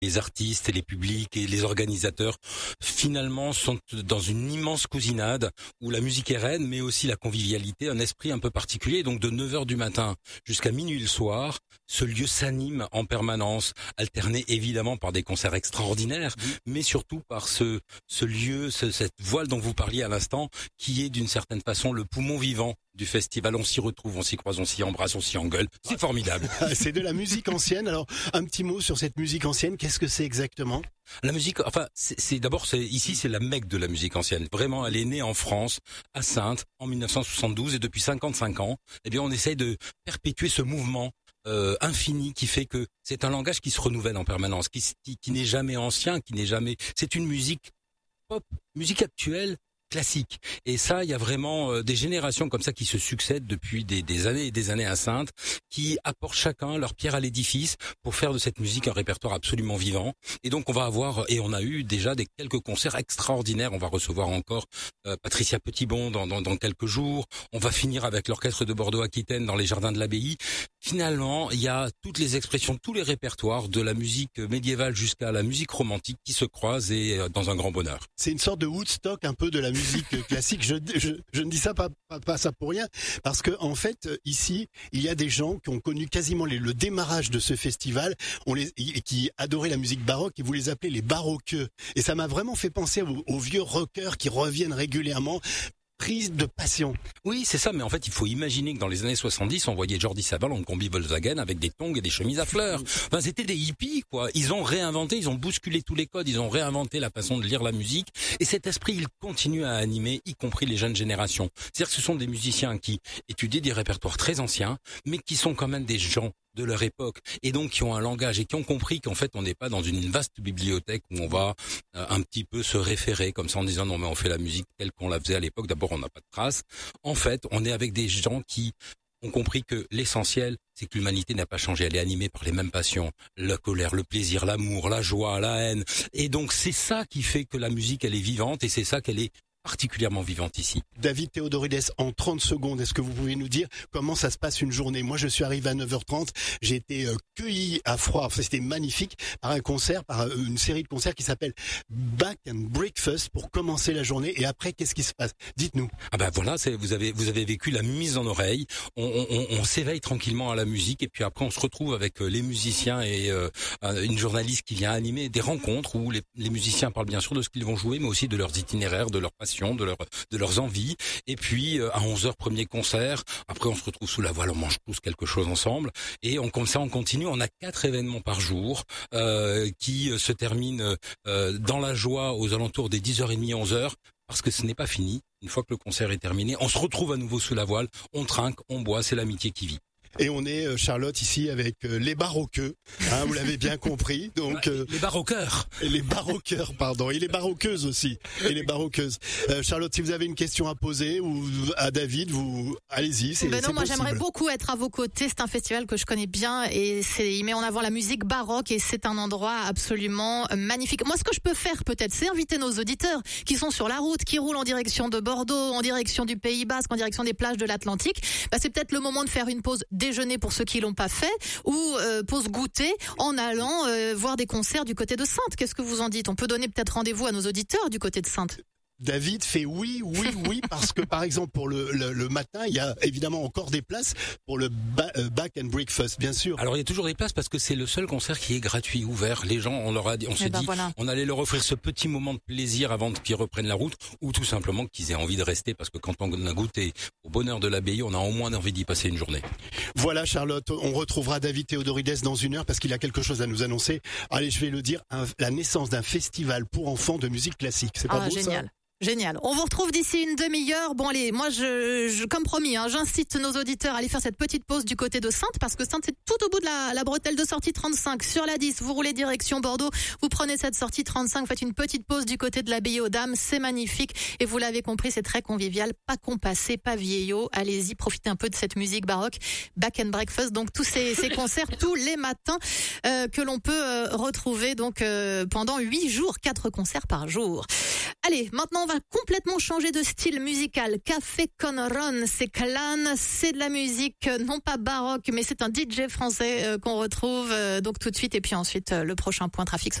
les artistes et les publics et les organisateurs finalement sont dans une immense cousinade où la musique est reine, mais aussi la convivialité, un esprit un peu particulier. Donc de 9h du matin jusqu'à minuit le soir, ce lieu s'anime en permanence, alterné évidemment par des concerts extraordinaires, mais surtout par ce lieu, cette voile dont vous parliez à l'instant, qui est d'une certaine façon le poumon vivant du festival. On s'y retrouve, on s'y croise, on s'y embrasse, on s'y engueule. C'est formidable. C'est de la musique ancienne. Alors, un petit mot sur cette musique ancienne. Qu'est-ce que c'est exactement ? La musique, enfin, ici, c'est la Mecque de la musique ancienne. Vraiment, elle est née en France, à Saintes, en 1972, et depuis 55 ans, eh bien, on essaye de perpétuer ce mouvement infini qui fait que c'est un langage qui se renouvelle en permanence, qui n'est jamais ancien, c'est une musique pop, musique actuelle, classique. Et ça, il y a vraiment des générations comme ça qui se succèdent depuis des années et des années à Saintes, qui apportent chacun leur pierre à l'édifice pour faire de cette musique un répertoire absolument vivant. Et donc on va avoir, et on a eu déjà quelques concerts extraordinaires. On va recevoir encore Patricia Petitbon dans quelques jours. On va finir avec l'orchestre de Bordeaux-Aquitaine dans les jardins de l'Abbaye. Finalement, il y a toutes les expressions, tous les répertoires, de la musique médiévale jusqu'à la musique romantique qui se croisent, et dans un grand bonheur. C'est une sorte de Woodstock un peu de la musique classique. Je ne dis ça pas ça pour rien, parce que en fait ici il y a des gens qui ont connu quasiment le démarrage de ce festival, qui adoraient la musique baroque, et vous les appelez les baroqueux. Et ça m'a vraiment fait penser aux vieux rockers qui reviennent régulièrement, prise de passion. Oui, c'est ça, mais en fait, il faut imaginer que dans les années 70, on voyait Jordi Savall en combi Volkswagen avec des tongs et des chemises à fleurs. Enfin, c'était des hippies, quoi. Ils ont réinventé, ils ont bousculé tous les codes, ils ont réinventé la façon de lire la musique. Et cet esprit, il continue à animer, y compris les jeunes générations. C'est-à-dire que ce sont des musiciens qui étudient des répertoires très anciens, mais qui sont quand même des gens de leur époque, et donc qui ont un langage et qui ont compris qu'en fait on n'est pas dans une vaste bibliothèque où on va un petit peu se référer comme ça en disant non mais on fait la musique telle qu'on la faisait à l'époque. D'abord on n'a pas de traces. En fait on est avec des gens qui ont compris que l'essentiel c'est que l'humanité n'a pas changé, elle est animée par les mêmes passions, la colère, le plaisir, l'amour, la joie, la haine, et donc c'est ça qui fait que la musique elle est vivante, et c'est ça qu'elle est particulièrement vivante ici. David Théodorides, en 30 secondes, est-ce que vous pouvez nous dire comment ça se passe une journée ? Moi, je suis arrivé à 9h30, j'ai été cueilli à froid, enfin, c'était magnifique, par un concert, par une série de concerts qui s'appelle Back and Breakfast pour commencer la journée. Et après, qu'est-ce qui se passe ? Dites-nous. Ah ben voilà, vous avez vécu la mise en oreille, on s'éveille tranquillement à la musique, et puis après on se retrouve avec les musiciens et une journaliste qui vient animer des rencontres où les musiciens parlent bien sûr de ce qu'ils vont jouer, mais aussi de leurs itinéraires, de leurs passions, de leurs envies. Et puis à 11h, premier concert. Après on se retrouve sous la voile, on mange tous quelque chose ensemble, et on continue. On a 4 événements par jour qui se terminent dans la joie aux alentours des 10h30, 11h. Parce que ce n'est pas fini. Une fois que le concert est terminé, on se retrouve à nouveau sous la voile, on trinque, on boit, c'est l'amitié qui vit. Et on est, Charlotte, ici avec les baroqueux, hein, vous l'avez bien compris. Donc les baroqueurs. Et les baroqueurs, pardon, et les baroqueuses aussi, et les baroqueuses. Charlotte, si vous avez une question à poser ou à David, vous allez-y. Moi j'aimerais beaucoup être à vos côtés. C'est un festival que je connais bien, et il met en avant la musique baroque, et c'est un endroit absolument magnifique. Moi, ce que je peux faire peut-être, c'est inviter nos auditeurs qui sont sur la route, qui roulent en direction de Bordeaux, en direction du Pays Basque, en direction des plages de l'Atlantique. C'est peut-être le moment de faire une pause déjeuner pour ceux qui l'ont pas fait, ou pause goûter en allant voir des concerts du côté de Saintes. Qu'est-ce que vous en dites ? On peut donner peut-être rendez-vous à nos auditeurs du côté de Saintes. David fait oui, parce que par exemple pour le matin, il y a évidemment encore des places pour le Back and Breakfast, bien sûr. Alors il y a toujours des places parce que c'est le seul concert qui est gratuit, ouvert. Les gens, on allait leur offrir ce petit moment de plaisir avant qu'ils reprennent la route, ou tout simplement qu'ils aient envie de rester, parce que quand on a goûté au bonheur de l'abbaye, on a au moins envie d'y passer une journée. Voilà Charlotte, on retrouvera David Théodorides dans une heure parce qu'il a quelque chose à nous annoncer. Allez, je vais le dire, la naissance d'un festival pour enfants de musique classique. C'est pas beau génial. Ça ? Génial. On vous retrouve d'ici une demi-heure. Bon allez, moi je comme promis, j'incite nos auditeurs à aller faire cette petite pause du côté de Saintes, parce que Saintes c'est tout au bout de la bretelle de sortie 35 sur la 10. Vous roulez direction Bordeaux, vous prenez cette sortie 35, faites une petite pause du côté de l'abbaye aux Dames, c'est magnifique, et vous l'avez compris, c'est très convivial, pas compassé, pas vieillot. Allez-y, profitez un peu de cette musique baroque. Back and Breakfast, donc tous ces concerts tous les matins que l'on peut retrouver donc pendant 8 jours, 4 concerts par jour. Allez, Allez, maintenant on va complètement changer de style musical. Café con Ron, c'est Clan, c'est de la musique non pas baroque, mais c'est un DJ français qu'on retrouve donc tout de suite. Et puis ensuite le prochain point trafic.